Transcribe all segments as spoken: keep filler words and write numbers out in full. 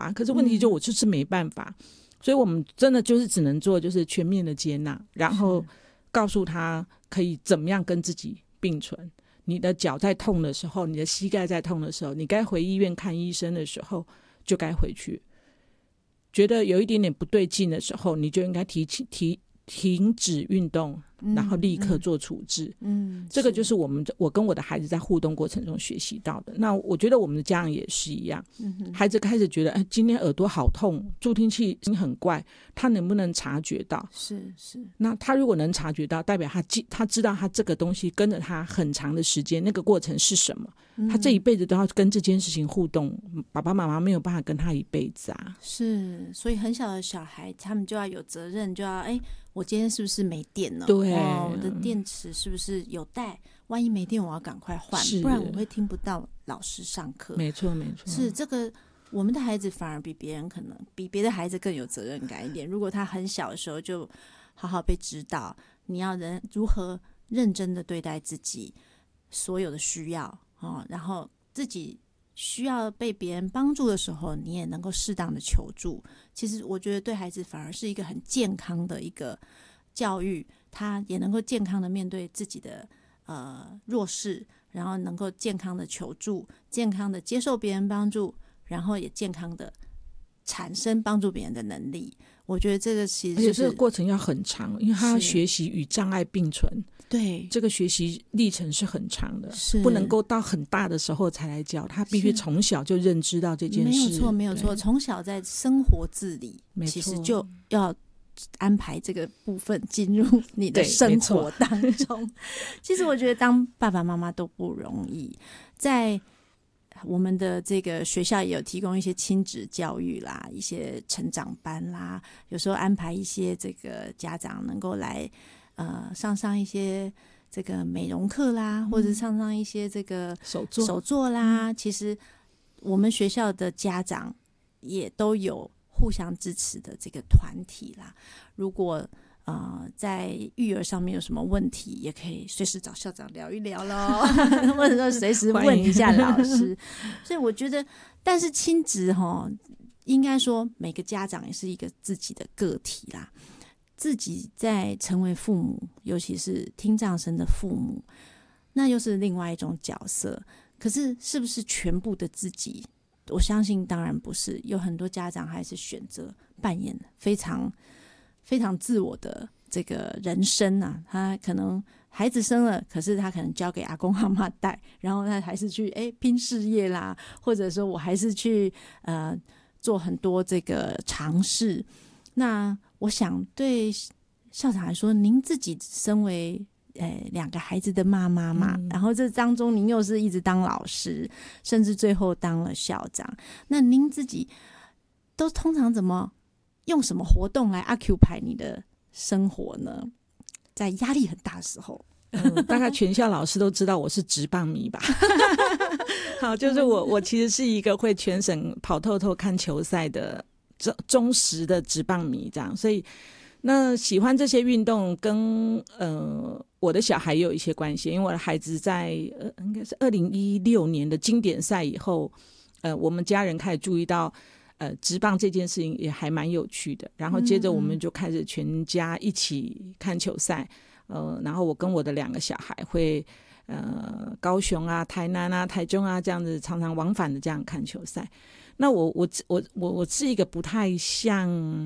啊，可是问题就我就是没办法、嗯、所以我们真的就是只能做就是全面的接纳，然后告诉他可以怎么样跟自己并存。你的脚在痛的时候，你的膝盖在痛的时候，你该回医院看医生的时候就该回去，觉得有一点点不对劲的时候，你就应该提提停止运动，然后立刻做处置。嗯，这个就是我们我跟我的孩子在互动过程中学习到的。那我觉得我们的家长也是一样，嗯、孩子开始觉得哎，今天耳朵好痛，助听器很怪，他能不能察觉到？ 是是。那他如果能察觉到，代表他他知道他这个东西跟着他很长的时间，那个过程是什么？嗯、他这一辈子都要跟这件事情互动，爸爸妈妈没有办法跟他一辈子啊。 是，所以很小的小孩，他们就要有责任，就要哎。我今天是不是没电了？ 对、 哦，我的电池是不是有带？万一没电，我要赶快换，不然我会听不到老师上课。 没错，没错， 是这个。我们的孩子反而比别人可能比别的孩子更有责任感一点。如果他很小的时候就好好被指导，你要人如何认真的对待自己所有的需要、哦、然后自己需要被别人帮助的时候，你也能够适当的求助。其实我觉得对孩子反而是一个很健康的一个教育，他也能够健康的面对自己的呃弱势，然后能够健康的求助，健康的接受别人帮助，然后也健康的产生帮助别人的能力。我觉得这个其实、就是、 而且这个过程要很长，因为他要学习与障碍并存。 对， 这个学习历程是很长的，是不能够到很大的时候才来教，他必须从小就认知到这件事。 没有错，没有错，从小在生活自理，其实就要安排这个部分进入你的生活当中。其实我觉得当爸爸妈妈都不容易，在我们的这个学校也有提供一些亲子教育啦，一些成长班啦，有时候安排一些这个家长能够来呃上上一些这个美容课啦，或者上上一些这个手作手作啦、嗯、其实我们学校的家长也都有互相支持的这个团体啦。如果呃，在育儿上面有什么问题，也可以随时找校长聊一聊咯或者说随时问一下老师。所以我觉得，但是亲子齁，应该说每个家长也是一个自己的个体啦。自己在成为父母，尤其是听障生的父母，那又是另外一种角色。可是是不是全部的自己？我相信当然不是，有很多家长还是选择扮演非常非常自我的这个人生啊。他可能孩子生了，可是他可能交给阿公阿嬷带，然后他还是去哎拼事业啦，或者说我还是去呃做很多这个尝试。那我想对校长来说，您自己身为呃两个孩子的妈妈嘛、嗯、然后这当中您又是一直当老师，甚至最后当了校长，那您自己都通常怎么用什么活动来 occupy 你的生活呢？在压力很大的时候。 嗯、大概全校老师都知道我是职棒迷吧好，就是我我其实是一个会全省跑透透看球赛的忠实的职棒迷，这样。所以那喜欢这些运动跟呃我的小孩也有一些关系，因为我的孩子在呃应该是二零一六年的经典赛以后，呃我们家人开始注意到呃职棒这件事情也还蛮有趣的，然后接着我们就开始全家一起看球赛，呃然后我跟我的两个小孩会呃高雄啊、台南啊、台中啊这样子常常往返的这样看球赛。那我我我我我是一个不太像，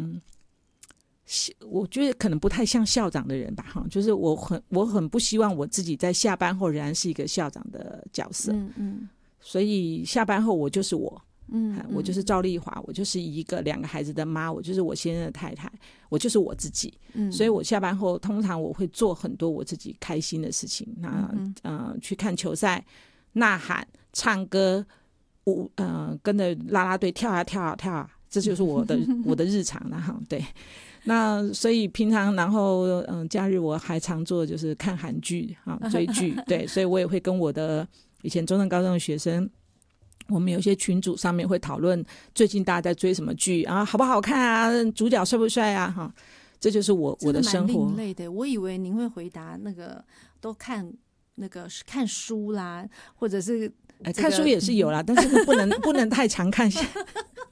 我觉得可能不太像校长的人吧，哈，就是我很我很不希望我自己在下班后仍然是一个校长的角色，嗯嗯，所以下班后我就是我，嗯, 嗯，我就是赵丽华，我就是一个两个孩子的妈，我就是我先生的太太，我就是我自己，嗯，所以我下班后通常我会做很多我自己开心的事情，那嗯、呃、去看球赛、呐喊、唱歌。舞呃跟着啦啦队跳啊跳啊跳啊，这就是我的我的日常了哈。对，那所以平常然后嗯、呃、假日我还常做就是看韩剧啊追剧，对，所以我也会跟我的以前中正高中的学生，我们有些群组上面会讨论最近大家在追什么剧啊，好不好看啊，主角帅不帅啊哈，这就是我我的生活。 蛮另类的，我以为您会回答那个都看那个看书啦，或者是。 这个、看书也是有啦，但是不能不能太常看